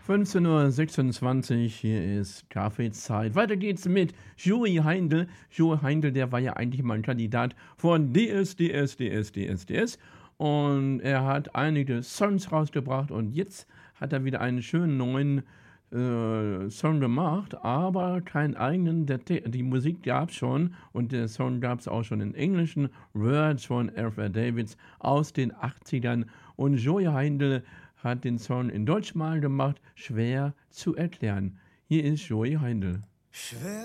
15:26 Uhr, hier ist Kaffeezeit. Weiter geht's mit Joey Heindl. Joey Heindl, der war ja eigentlich mal ein Kandidat von DSDS. Und er hat einige Songs rausgebracht und jetzt hat er wieder einen schönen neuen Song gemacht, aber keinen eigenen. Die Musik gab's schon und der Song gab's auch schon in englischen Words von R.F. Davids aus den 80ern. Und Joey Heindl hat den Song in Deutsch mal gemacht, schwer zu erklären. Hier ist Joey Heindl. Schwer